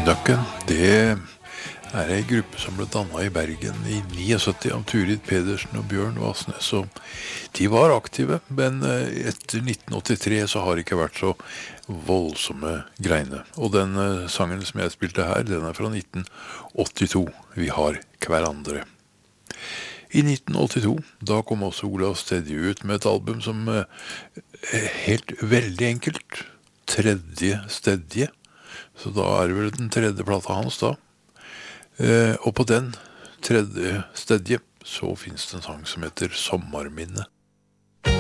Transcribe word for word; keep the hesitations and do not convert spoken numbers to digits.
Ducken, det er en gruppe som ble dannet i Bergen i syttiåtte av Turid Pedersen og Bjørn Vasnes, og de var aktive, men etter nitten åttitre så har det ikke vært så voldsomme greiene. Og den sangen som jeg spilte her, den er fra nitten åttito. Vi har hverandre. I nitten åttito, da kom også Olav Stedje ut med et album som er helt veldig enkelt. Tredje Stedje. Så da er det vel den tredje plata hans da. Eh, og på den tredje Stedje så finnes det en sang som heter Sommarminne.